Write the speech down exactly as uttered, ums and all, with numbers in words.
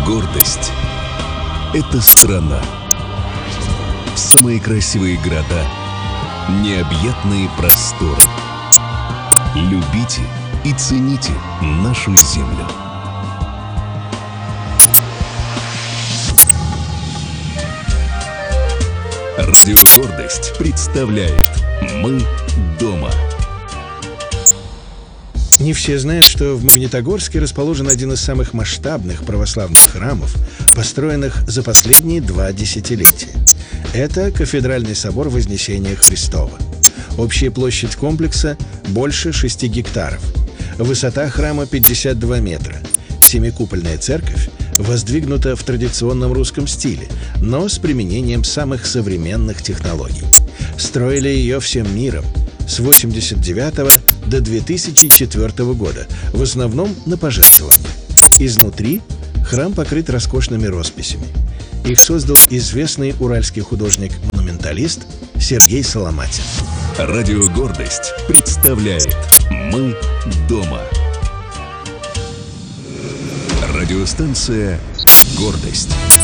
Гордость – это страна. Самые красивые города, необъятные просторы. Любите и цените нашу землю. Радио «Гордость» представляет «Мы дома». Не все знают, что в Магнитогорске расположен один из самых масштабных православных храмов, построенных за последние два десятилетия. Это Кафедральный собор Вознесения Христова. Общая площадь комплекса больше шести гектаров. Высота храма пятьдесят два метра. Семикупольная церковь воздвигнута в традиционном русском стиле, но с применением самых современных технологий. Строили ее всем миром с восемьдесят девятого до две тысячи четвёртого года, в основном на пожертвования. Изнутри храм покрыт роскошными росписями. Их создал известный уральский художник-монументалист Сергей Соломатин. Радио «Гордость» представляет «Мы дома». Радиостанция «Гордость».